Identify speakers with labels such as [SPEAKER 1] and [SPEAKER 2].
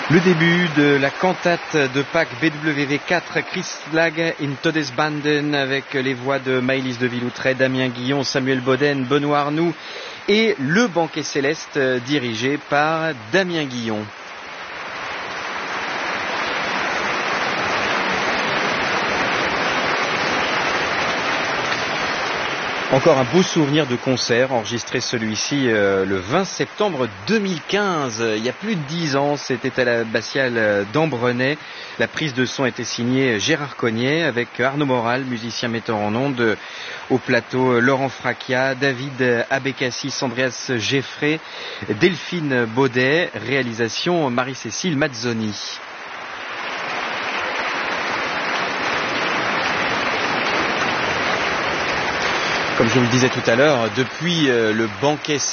[SPEAKER 1] Le début de la cantate de Pâques BWV 4, Christlag in Todesbanden, avec les voix de Maëlys de Villoutret, Damien Guillon, Samuel Boden, Benoît Arnoux et le banquet céleste dirigé par Damien Guillon. Encore un beau souvenir de concert, enregistré celui-ci le 20 septembre 2015, il y a plus de 10 ans, c'était à l'abbatiale d'Ambrenay. La prise de son était signée Gérard Cognet avec Arnaud Moral, musicien metteur en ondes, au plateau Laurent Fracchia, David Abécassis, Andreas Geffrey, Delphine Baudet, réalisation Marie-Cécile Mazzoni. Comme je vous le disais tout à l'heure, depuis le banquet